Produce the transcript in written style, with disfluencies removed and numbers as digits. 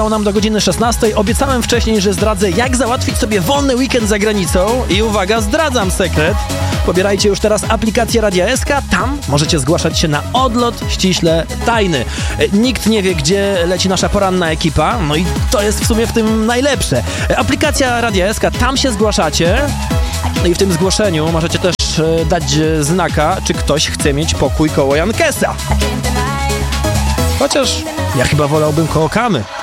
nam do godziny 16. Obiecałem wcześniej, że zdradzę, jak załatwić sobie wolny weekend za granicą. I uwaga, zdradzam sekret. Pobierajcie już teraz aplikację Radia SK. Tam możecie zgłaszać się na odlot ściśle tajny. Nikt nie wie, gdzie leci nasza poranna ekipa. No i to jest w sumie w tym najlepsze. Aplikacja Radia SK, tam się zgłaszacie. No i w tym zgłoszeniu możecie też dać znaka, czy ktoś chce mieć pokój koło Jankesa. Chociaż ja chyba wolałbym koło Kamy.